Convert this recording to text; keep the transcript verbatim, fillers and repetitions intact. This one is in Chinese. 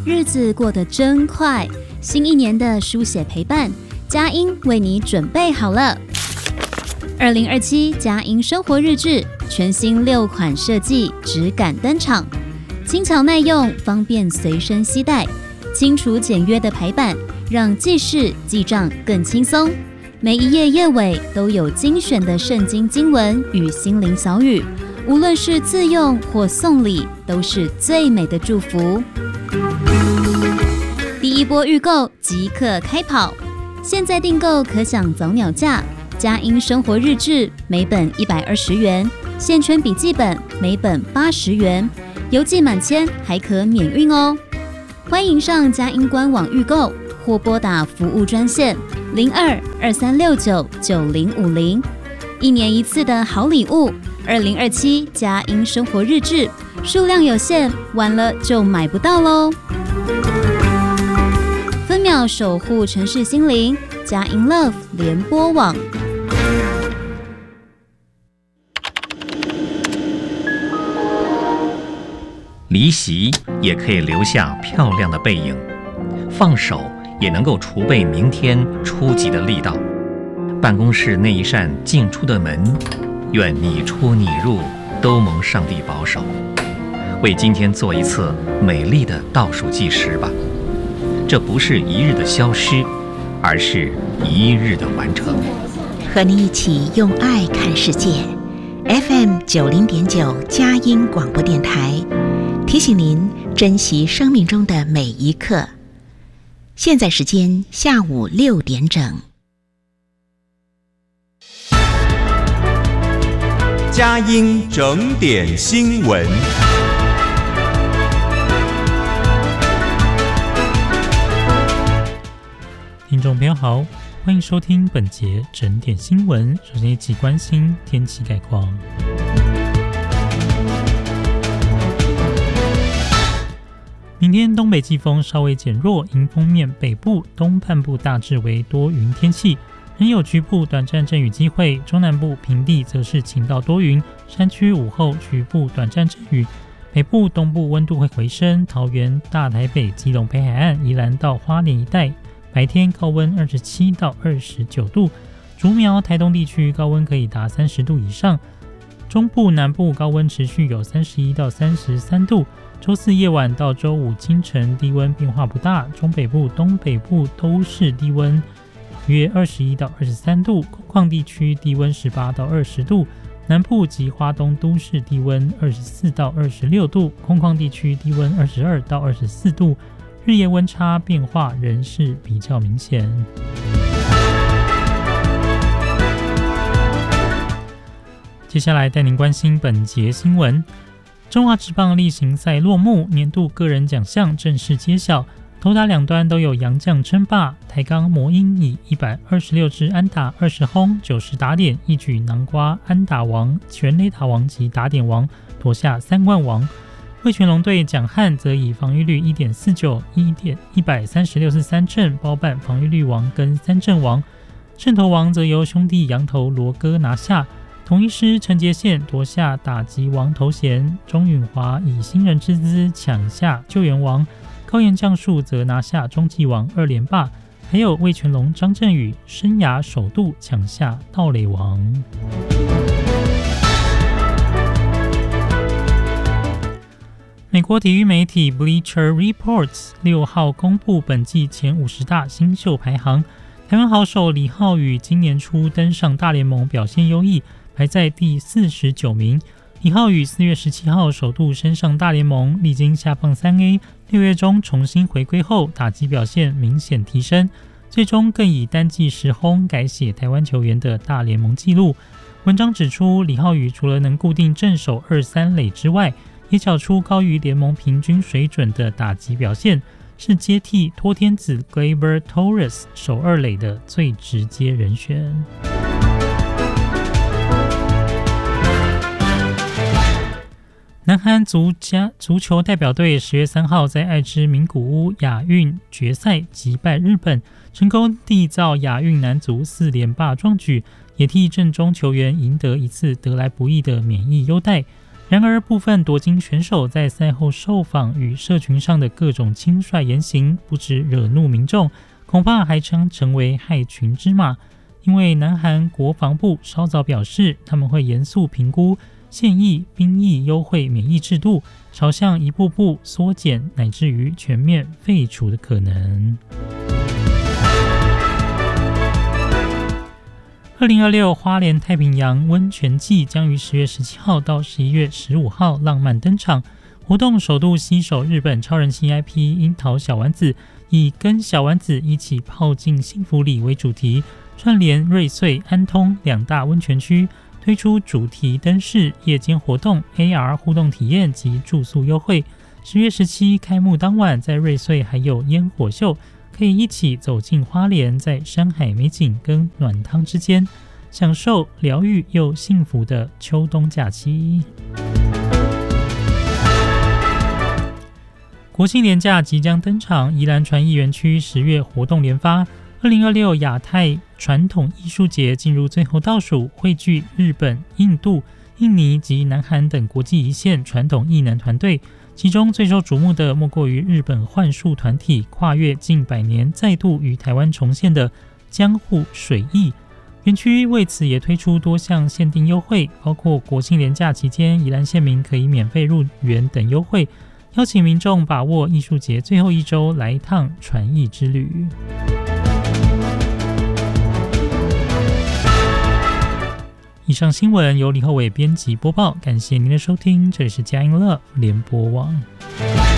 日子过得真快，新一年的书写陪伴，佳音为你准备好了。二零二七佳音生活日志全新六款设计质感登场，轻巧耐用，方便随身携带，清楚简约的排版让记事记账更轻松。每一页页尾都有精选的圣经经文与心灵小语，无论是自用或送礼，都是最美的祝福。第一波预购即刻开跑，现在订购可享早鸟价。佳音生活日志每本一百二十元，线圈笔记本每本八十元，邮寄满千还可免运哦。欢迎上佳音官网预购，或拨打服务专线零二二三六九九零五零。一年一次的好礼物，二零二七佳音生活日志，数量有限，晚了就买不到喽。分秒守护城市心灵，佳音 Love 联播网。 离席也可以留下漂亮的背影，放手也能够储备明天出击的力道。办公室那一扇进出的门，愿你出你入都蒙上帝保守。为今天做一次美丽的倒数计时吧，这不是一日的消失，而是一日的完成。 和你一起用爱看世界 ，F M 九零点九佳音广播电台。提醒您珍惜生命中的每一刻。现在时间下午六点整。 佳音整点新闻。 听众朋友好，欢迎收听本节整点新闻。首先一起关心天气概况。明天东北季风稍微减弱，迎风面北部、东半部大致为多云天气，仍有局部短暂阵雨机会。中南部平地则是晴到多云，山区午后局部短暂阵雨。北部、东部温度会回升，桃园、大台北、基隆北海岸、宜兰到花莲一带，白天高温二十七到二十九度，竹苗、台东地区高温可以达三十度以上。中部、南部高温持续有三十一到三十三度。周四夜晚到周五清晨低温变化不大，中北部、东北部都是低温约二十一到二十三度，空旷地区低温十八到二十度，南部及花东都市低温二十四到二十六度，空旷地区低温二十二到二十四度，日夜温差变化仍是比较明显。接下来带您关心本节新闻。中华职棒例行赛落幕，年度个人奖项正式揭晓，投打两端都有洋将称霸。台钢魔鹰以一百二十六支安打、二十轰、九十打点，一举囊括安打王、全垒打王及打点王，夺下三冠王。味全龙队蒋汉则以防御率 一点四九、一百三十六次三振包办防御率王跟三振王，胜投王则由兄弟洋投罗哥拿下。同一师陈杰宪夺下打击王头衔，钟允华以新人之姿抢下救援王，高岩将树则拿下中继王二连霸，还有味全龙张振宇生涯首度抢下盗垒王。美国体育媒体 Bleacher Reports 六号公布本季前五十大新秀排行，台湾好手李浩宇今年初登上大联盟，表现优异，排在第四十九名。李浩宇四月十七号首度升上大联盟，历经下放三 A， 六月中重新回归后，打击表现明显提升，最终更以单季十轰改写台湾球员的大联盟纪录。文章指出，李浩宇除了能固定正手二三垒之外，也缴出高于联盟平均水准的打击表现，是接替托天子 Gleyber Torres 守二垒的最直接人选。南韩 足, 足球代表队十月三号在爱知名古屋亚运决赛击败日本，成功缔造亚运男足四连霸壮举，也替阵中球员赢得一次得来不易的免疫优待。 然而，部分夺金选手在赛后受访与社群上的各种轻率言行，不止惹怒民众，恐怕还将成为害群之马。因为南韩国防部稍早表示，他们会严肃评估现役兵役优惠免疫制度，朝向一步步缩减乃至于全面废除的可能。二零二六花莲太平洋温泉季将于十月十七号到十一月十五号浪漫登场。活动首度携手日本超人气 I P 樱桃小丸子，以跟小丸子一起泡进幸福里为主题，串联瑞穗、安通两大温泉区，推出主题灯饰、夜间活动、A R 互动体验及住宿优惠。十月十七开幕当晚，在瑞穗还有烟火秀，可以一起走进花莲，在山海美景跟暖汤之间，享受疗愈又幸福的秋冬假期。国庆连假即将登场，宜兰传艺园区十月活动连发，二零二六亚太传统艺术节进入最后倒数，汇聚日本、印度、印尼及南韩等国际一线传统艺能团队。其中最受瞩目的莫过于日本幻术团体跨越近百年再度与台湾重现的江户水艺。园区为此也推出多项限定优惠，包括国庆连假期间宜兰县民可以免费入园等优惠，邀请民众把握艺术节最后一周来一趟传艺之旅。以上新闻由李厚伟编辑播报，感谢您的收听，这里是佳音乐联播网。